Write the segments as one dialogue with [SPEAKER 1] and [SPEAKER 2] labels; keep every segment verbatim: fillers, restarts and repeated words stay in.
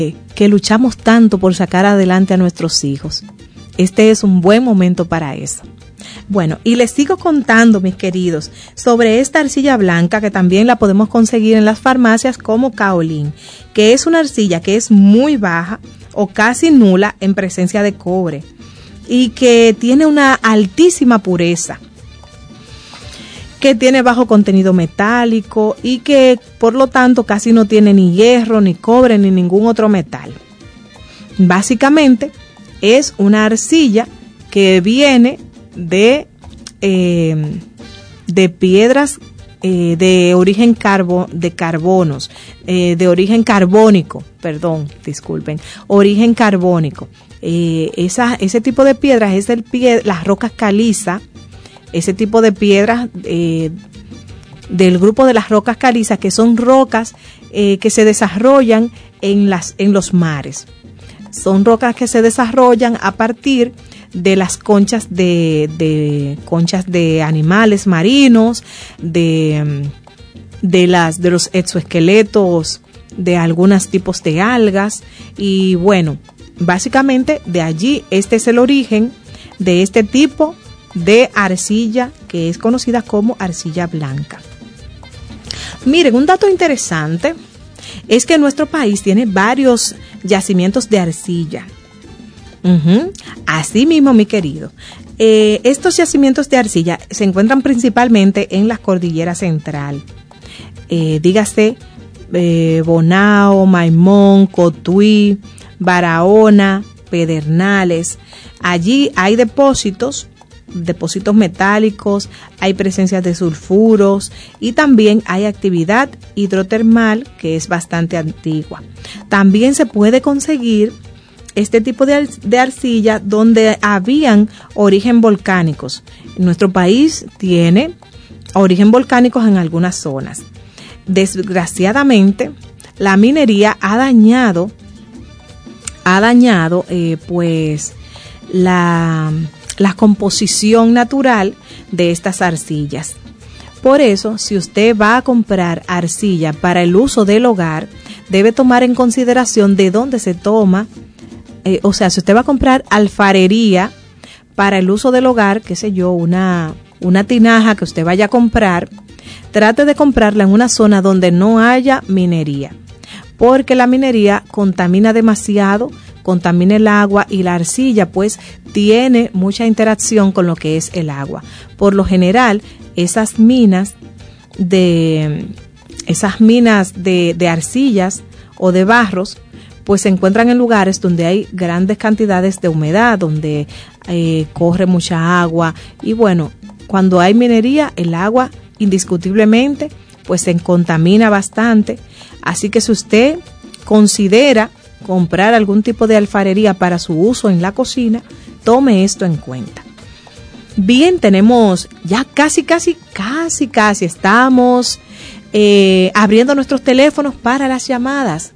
[SPEAKER 1] que luchamos tanto por sacar adelante a nuestros hijos. Este es un buen momento para eso. Bueno, y les sigo contando, mis queridos, sobre esta arcilla blanca que también la podemos conseguir en las farmacias como Kaolin, que es una arcilla que es muy baja o casi nula en presencia de cobre y que tiene una altísima pureza, que tiene bajo contenido metálico y que por lo tanto casi no tiene ni hierro, ni cobre, ni ningún otro metal. Básicamente es una arcilla que viene de, eh, de piedras eh, de origen carbo, de carbonos, eh, de origen carbónico, perdón, disculpen, origen carbónico. Eh, esa, ese tipo de piedras es el pie, las rocas caliza, ese tipo de piedras eh, del grupo de las rocas calizas, que son rocas eh, que se desarrollan en, las, en los mares. Son rocas que se desarrollan a partir de las conchas de, de conchas de animales marinos, de, de, las, de los exoesqueletos de algunos tipos de algas. Y bueno, básicamente de allí este es el origen de este tipo de arcilla que es conocida como arcilla blanca. Miren, un dato interesante es que nuestro país tiene varios yacimientos de arcilla. Uh-huh. Así mismo, mi querido, eh, estos yacimientos de arcilla se encuentran principalmente en la cordillera central, eh, dígase eh, Bonao, Maimón, Cotuí, Barahona, Pedernales. Allí hay depósitos depósitos metálicos, hay presencia de sulfuros y también hay actividad hidrotermal que es bastante antigua. También se puede conseguir este tipo de, de arcilla donde habían origen volcánicos. Nuestro país tiene origen volcánicos en algunas zonas. Desgraciadamente, la minería ha dañado, ha dañado eh, pues la la composición natural de estas arcillas. Por eso, si usted va a comprar arcilla para el uso del hogar, debe tomar en consideración de dónde se toma, eh, o sea, si usted va a comprar alfarería para el uso del hogar, qué sé yo, una, una tinaja que usted vaya a comprar, trate de comprarla en una zona donde no haya minería, porque la minería contamina demasiado, contamina el agua y la arcilla pues tiene mucha interacción con lo que es el agua. Por lo general, esas minas de esas minas de, de arcillas o de barros pues se encuentran en lugares donde hay grandes cantidades de humedad, donde eh, corre mucha agua y bueno, cuando hay minería el agua indiscutiblemente pues se contamina bastante. Así que si usted considera comprar algún tipo de alfarería para su uso en la cocina, tome esto en cuenta. Bien, tenemos ya casi, casi, casi, casi estamos eh, abriendo nuestros teléfonos para las llamadas.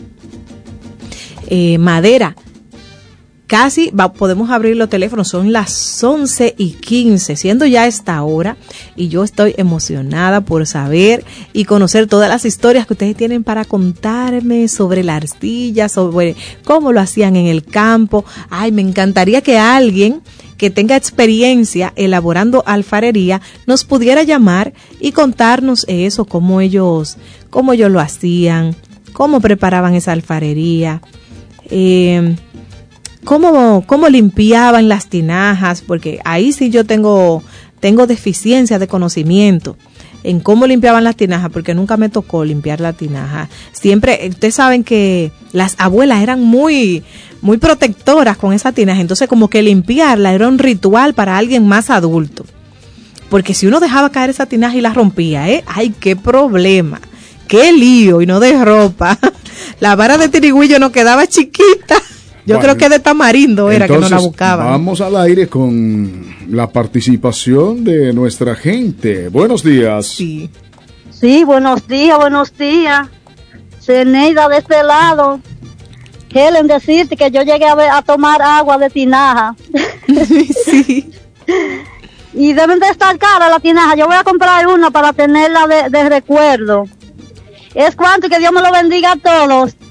[SPEAKER 1] Eh, Madera, casi va, podemos abrir los teléfonos, son las once y quince, siendo ya esta hora, y yo estoy emocionada por saber y conocer todas las historias que ustedes tienen para contarme sobre la arcilla, sobre cómo lo hacían en el campo. Ay, me encantaría que alguien que tenga experiencia elaborando alfarería nos pudiera llamar y contarnos eso, cómo ellos, cómo ellos lo hacían, cómo preparaban esa alfarería, eh, cómo, cómo limpiaban las tinajas, porque ahí sí yo tengo, tengo deficiencia de conocimiento en cómo limpiaban las tinajas, porque nunca me tocó limpiar la tinaja. Siempre, ustedes saben que las abuelas eran muy, muy protectoras con esa tinaja, entonces como que limpiarla era un ritual para alguien más adulto. Porque si uno dejaba caer esa tinaja y la rompía, ¿eh? ¡Ay, qué problema! ¡Qué lío! Y no de ropa. La vara de tirigüillo no quedaba chiquita. Yo bueno, creo que de tamarindo era que no la buscaban.
[SPEAKER 2] Vamos al aire con la participación de nuestra gente. Buenos días.
[SPEAKER 1] Sí.
[SPEAKER 3] Sí, buenos días, buenos días. Zeneida de este lado. Quieren decirte que yo llegué a, ver, a tomar agua de tinaja.
[SPEAKER 1] Sí.
[SPEAKER 3] Y deben de estar caras la tinaja. Yo voy a comprar una para tenerla de, de recuerdo. Es cuanto y que Dios me lo bendiga a todos.